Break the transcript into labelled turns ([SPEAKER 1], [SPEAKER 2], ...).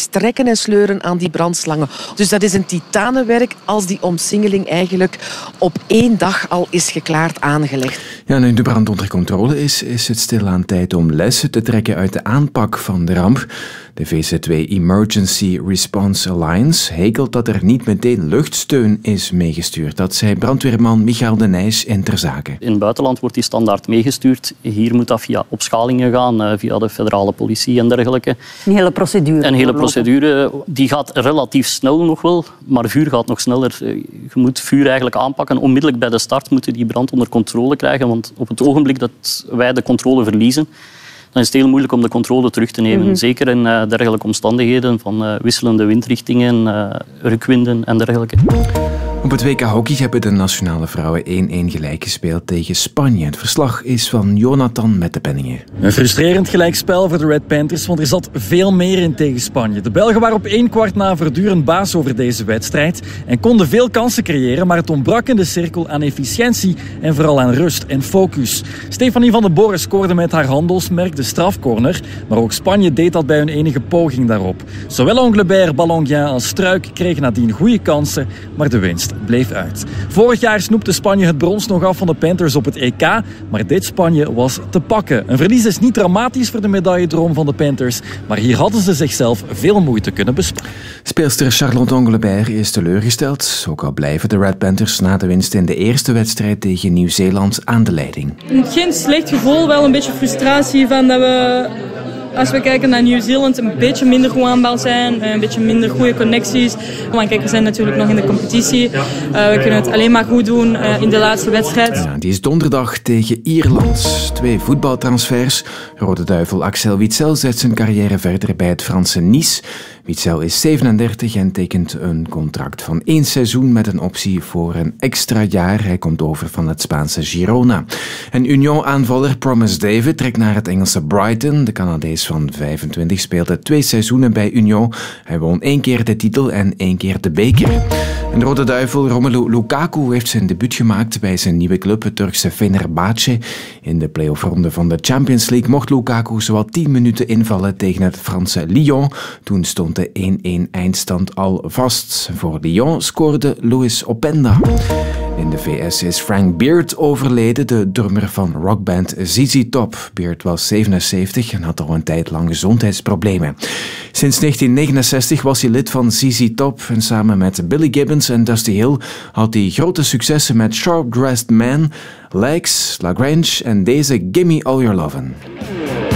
[SPEAKER 1] het trekken en sleuren aan die brandslangen. Dus dat is een titanenwerk als die omsingeling eigenlijk op 1 dag al is geklaard aangelegd.
[SPEAKER 2] Ja, nu de brand onder controle is het stilaan tijd om lessen te trekken uit de aanpak van de ramp. De VZ2 Emergency Response Alliance hekelt dat er niet meteen luchtsteun is meegestuurd. Dat zei brandweerman Michael de Nijs in Ter Zake.
[SPEAKER 3] In het buitenland wordt die standaard meegestuurd. Hier moet dat via opschalingen gaan, via de federale politie en dergelijke.
[SPEAKER 4] Een hele procedure.
[SPEAKER 3] Een hele procedure. Die gaat relatief snel nog wel, maar vuur gaat nog sneller. Je moet vuur eigenlijk aanpakken. Onmiddellijk bij de start moeten die brand onder controle krijgen, want op het ogenblik dat wij de controle verliezen, dan is het heel moeilijk om de controle terug te nemen. Zeker in dergelijke omstandigheden van wisselende windrichtingen, rukwinden en dergelijke.
[SPEAKER 2] Op het WK Hockey hebben de nationale vrouwen 1-1 gelijk gespeeld tegen Spanje. Het verslag is van Jonathan Mettepenningen.
[SPEAKER 5] Een frustrerend gelijkspel voor de Red Panthers, want er zat veel meer in tegen Spanje. De Belgen waren op 1 kwart na voortdurend baas over deze wedstrijd en konden veel kansen creëren, maar het ontbrak in de cirkel aan efficiëntie en vooral aan rust en focus. Stefanie van den Boren scoorde met haar handelsmerk de strafcorner, maar ook Spanje deed dat bij hun enige poging daarop. Zowel Anglebert, Ballonguin als Struik kregen nadien goede kansen, maar de winst bleef uit. Vorig jaar snoepte Spanje het brons nog af van de Panthers op het EK, maar dit Spanje was te pakken. Een verlies is niet dramatisch voor de medailledroom van de Panthers, maar hier hadden ze zichzelf veel moeite kunnen besparen.
[SPEAKER 2] Speelster Charlotte Anglebert is teleurgesteld. Ook al blijven de Red Panthers na de winst in de eerste wedstrijd tegen Nieuw-Zeeland aan de leiding.
[SPEAKER 6] Geen slecht gevoel, wel een beetje frustratie van dat we, als we kijken naar Nieuw-Zeeland, een beetje minder goed aanbouw zijn, een beetje minder goede connecties. Want kijk, we zijn natuurlijk nog in de competitie. We kunnen het alleen maar goed doen in de laatste wedstrijd.
[SPEAKER 2] Ja, die is donderdag tegen Ierland. 2 voetbaltransfers. Rode Duivel Axel Witsel zet zijn carrière verder bij het Franse Nice. Witsel is 37 en tekent een contract van 1 seizoen met een optie voor een extra jaar. Hij komt over van het Spaanse Girona. En Union-aanvaller Promise David trekt naar het Engelse Brighton. De Canadees van 25 speelde 2 seizoenen bij Union. Hij won 1 keer de titel en 1 keer de beker. En de Rode Duivel Romelu Lukaku heeft zijn debuut gemaakt bij zijn nieuwe club, het Turkse Fenerbahce. In de play-offronde van de Champions League mocht Lukaku zowat 10 minuten invallen tegen het Franse Lyon. Toen stond de 1-1 eindstand al vast. Voor Lyon scoorde Louis Openda. In de VS is Frank Beard overleden, de drummer van rockband ZZ Top. Beard was 77 en had al een tijd lang gezondheidsproblemen. Sinds 1969 was hij lid van ZZ Top en samen met Billy Gibbons en Dusty Hill had hij grote successen met Sharp Dressed Man, Legs, La Grange en deze Gimme All Your Lovin'.